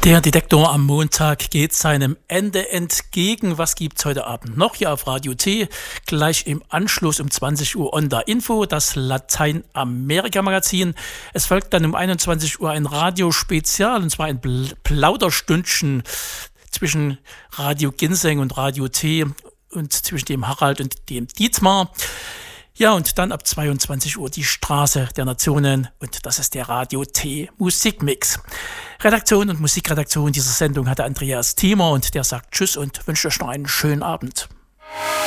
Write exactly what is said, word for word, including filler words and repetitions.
Der Detektor am Montag geht seinem Ende entgegen. Was gibt's heute Abend noch hier auf Radio T? Gleich im Anschluss um zwanzig Uhr Onda Info, das Lateinamerika-Magazin. Es folgt dann um einundzwanzig Uhr ein Radiospezial, und zwar ein Plauderstündchen zwischen Radio Ginseng und Radio T und zwischen dem Harald und dem Dietmar. Ja, und dann ab zweiundzwanzig Uhr die Straße der Nationen, und das ist der Radio T Musikmix. Redaktion und Musikredaktion dieser Sendung hatte Andreas Thiemer, und der sagt Tschüss und wünscht euch noch einen schönen Abend.